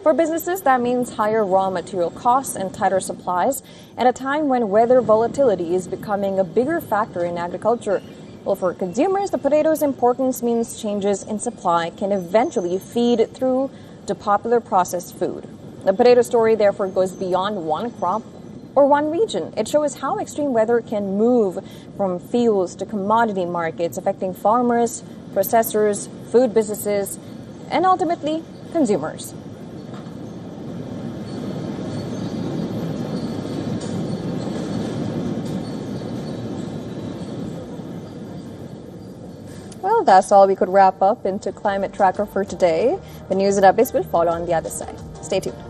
For businesses, that means higher raw material costs and tighter supplies at a time when weather volatility is becoming a bigger factor in agriculture. Well, for consumers, the potato's importance means changes in supply can eventually feed through to popular processed food. The potato story, therefore, goes beyond one crop or one region. It shows how extreme weather can move from fields to commodity markets, affecting farmers, processors, food businesses, and ultimately, consumers. Well, that's all we could wrap up into Climate Tracker for today. The news and updates will follow on the other side. Stay tuned.